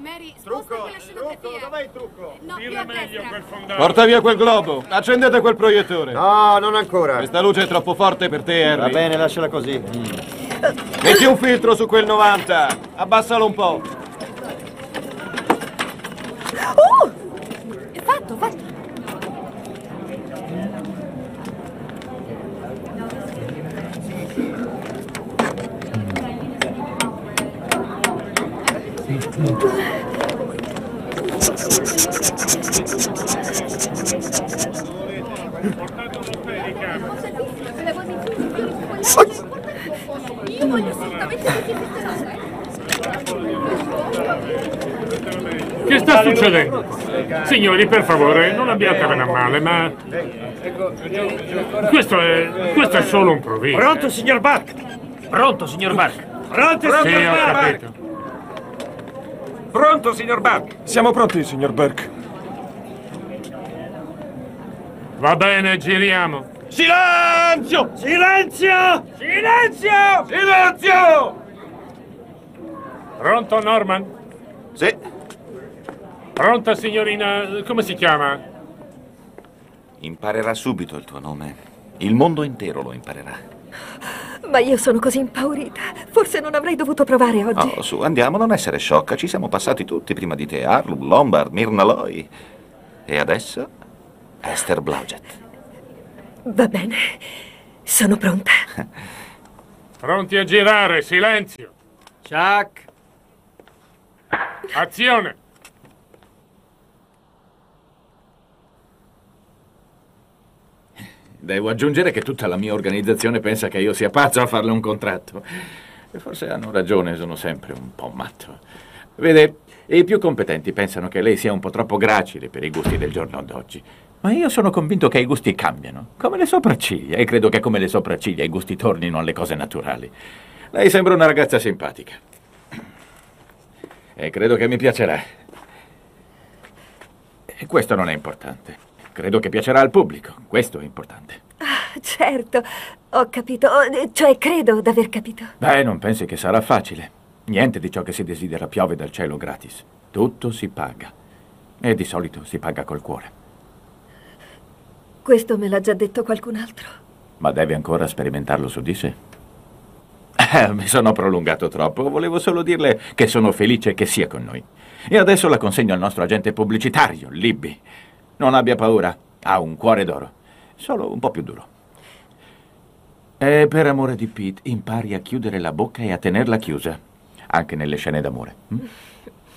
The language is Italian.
Mary, sposta quella scenografia. Dov'è il trucco? No, più a destra. Porta via quel globo. Accendete quel proiettore. No, non ancora. Questa luce è troppo forte per te, Harry. Va bene, lasciala così. Metti un filtro su quel 90. Abbassalo un po'. È fatto, fatto. Io voglio assolutamente Che sta succedendo? Signori, per favore, non abbiatevene a male, ma... Questo è solo un provino. Pronto, signor Buck? Pronto, signor Buck? Pronto, Sì, signor ho Buck? capito. Pronto, signor Buck? Siamo pronti, signor Burke. Va bene, giriamo. Silenzio! Silenzio! Silenzio! Silenzio! Pronto, Norman? Sì. Pronta, signorina... come si chiama? Imparerà subito il tuo nome. Il mondo intero lo imparerà. Ma io sono così impaurita. Forse non avrei dovuto provare oggi. Oh, su, andiamo, non essere sciocca. Ci siamo passati tutti prima di te. Harlow, Lombard, Myrna Loy. E adesso Esther Blodgett. Va bene. Sono pronta. Pronti a girare, silenzio. Chuck. Azione. Devo aggiungere che tutta la mia organizzazione pensa che io sia pazzo a farle un contratto. E forse hanno ragione, sono sempre un po' matto. Vede, i più competenti pensano che lei sia un po' troppo gracile per i gusti del giorno d'oggi. Ma io sono convinto che i gusti cambiano, come le sopracciglia, e credo che come le sopracciglia i gusti tornino alle cose naturali. Lei sembra una ragazza simpatica. E credo che mi piacerà. E questo non è importante. Credo che piacerà al pubblico, questo è importante. Ah, certo, ho capito, cioè credo d'aver capito. Beh, non pensi che sarà facile. Niente di ciò che si desidera piove dal cielo gratis. Tutto si paga. E di solito si paga col cuore. Questo me l'ha già detto qualcun altro. Ma deve ancora sperimentarlo su di sé. Mi sono prolungato troppo. Volevo solo dirle che sono felice che sia con noi. E adesso la consegno al nostro agente pubblicitario, Libby. Non abbia paura, ha un cuore d'oro, solo un po' più duro. E per amore di Pete, impari a chiudere la bocca e a tenerla chiusa, anche nelle scene d'amore.